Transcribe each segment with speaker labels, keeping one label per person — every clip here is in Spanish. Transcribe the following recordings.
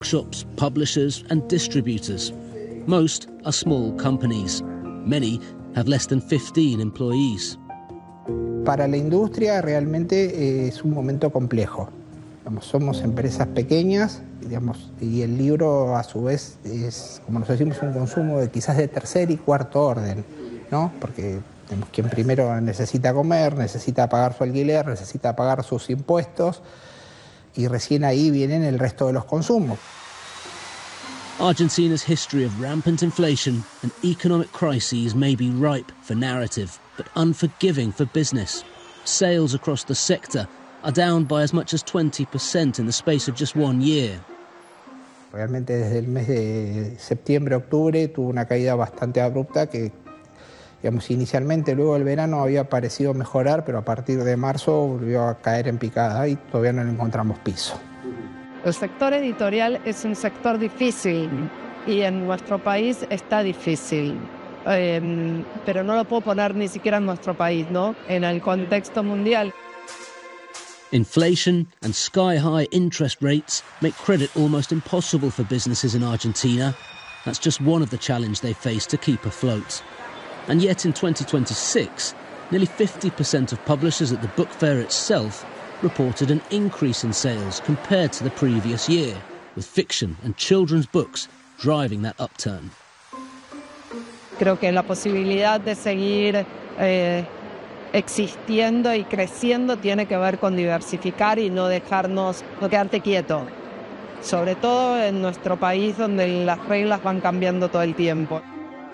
Speaker 1: Shops, publishers and distributors. Most are small companies. Many have less than 15 employees.
Speaker 2: Para la industria realmente es un momento complejo. Somos empresas pequeñas, y el libro a su vez es, como nos decimos, un consumo quizás de tercer y cuarto orden, ¿no? Porque quien primero necesita comer, necesita pagar su alquiler, necesita pagar sus impuestos, y recién ahí vienen el resto de los consumos.
Speaker 1: Argentina's history of rampant inflation and economic crises may be ripe for narrative, but unforgiving for business. Sales across the sector are down by as much as 20% in the space of just 1 year.
Speaker 2: Realmente desde el mes de septiembre-octubre tuvo una caída bastante abrupta que, inicialmente luego del verano había parecido mejorar, pero a partir de marzo volvió a caer en picada y todavía no le encontramos piso.
Speaker 3: El sector editorial es un sector difícil y en nuestro país está difícil, pero no lo puedo poner ni siquiera en nuestro país, ¿no? En el contexto mundial.
Speaker 1: Inflation and sky-high interest rates make credit almost impossible for businesses in Argentina. That's just one of the challenges they face to keep afloat. And yet in 2026, nearly 50% of publishers at the book fair itself reported an increase in sales compared to the previous year, with fiction and children's books driving that upturn.
Speaker 3: Creo que la posibilidad de seguir existiendo y creciendo tiene que ver con diversificar y no quedarte quieto. Sobre todo en nuestro país donde las reglas van cambiando todo el tiempo.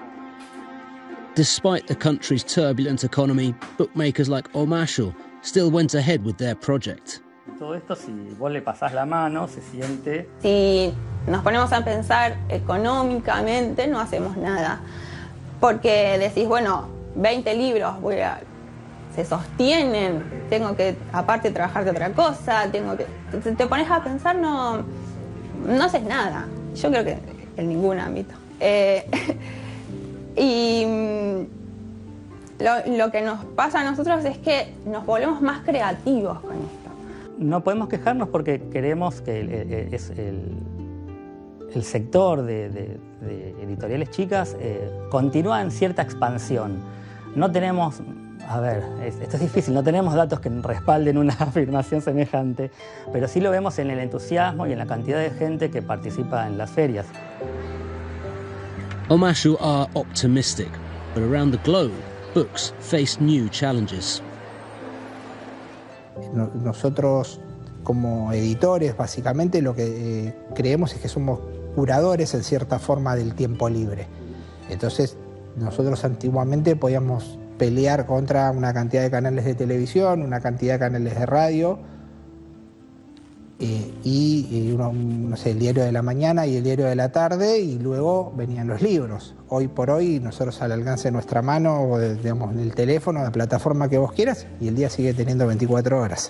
Speaker 1: Despite the country's turbulent economy, bookmakers like Omasho still went ahead with their project.
Speaker 4: Todo esto, si vos le pasás la mano, se siente...
Speaker 5: Si nos ponemos a pensar económicamente, no hacemos nada. Porque decís, bueno, 20 libros se sostienen, tengo que, aparte, trabajar de otra cosa, te pones a pensar, no haces nada. Yo creo que en ningún ámbito. Y lo que nos pasa a nosotros es que nos volvemos más creativos con esto.
Speaker 4: No podemos quejarnos porque queremos que el sector de editoriales chicas continúa en cierta expansión. No tenemos, esto es difícil, no tenemos datos que respalden una afirmación semejante, pero sí lo vemos en el entusiasmo y en la cantidad de gente que participa en las ferias.
Speaker 1: Omasho are optimistic, but around the globe, books face new challenges.
Speaker 2: Nosotros, como editores, básicamente lo que creemos es que somos curadores en cierta forma del tiempo libre. Entonces, nosotros antiguamente podíamos pelear contra una cantidad de canales de televisión, una cantidad de canales de radio, el diario de la mañana y el diario de la tarde, y luego venían los libros. Hoy por hoy, nosotros al alcance de nuestra mano, en el teléfono, la plataforma que vos quieras, y el día sigue teniendo 24 horas.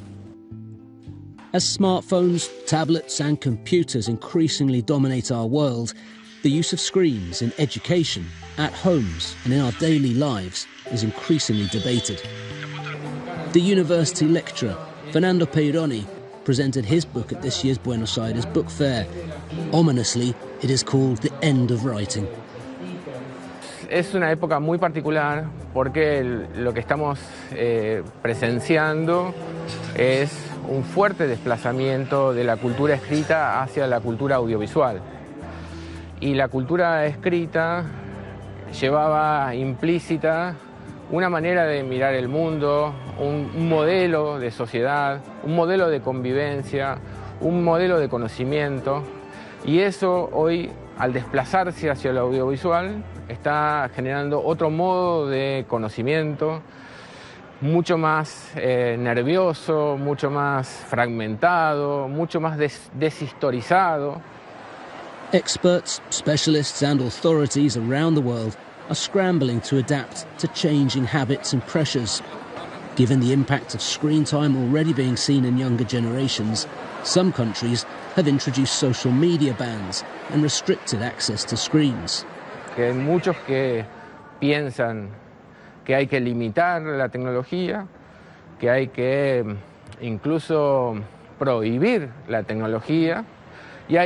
Speaker 1: As smartphones, tablets and computers increasingly dominate our world, the use of screens in education, at homes and in our daily lives is increasingly debated. The university lecturer, Fernando Peironi, presented his book at this year's Buenos Aires Book Fair. Ominously, it is called The End of Writing.
Speaker 6: Es una época muy particular porque lo que estamos presenciando es un fuerte desplazamiento de la cultura escrita hacia la cultura audiovisual. Y la cultura escrita llevaba implícita una manera de mirar el mundo, un modelo de sociedad, un modelo de convivencia, un modelo de conocimiento. Y eso hoy, al desplazarse hacia lo audiovisual, está generando otro modo de conocimiento, mucho más nervioso, mucho más fragmentado, mucho más deshistorizado.
Speaker 1: Experts, specialists and authorities around the world are scrambling to adapt to changing habits and pressures. Given the impact of screen time already being seen in younger generations, some countries have introduced social media bans and restricted access to screens.
Speaker 6: Hay muchos que piensan que hay que limitar la tecnología, que hay que incluso prohibir la tecnología,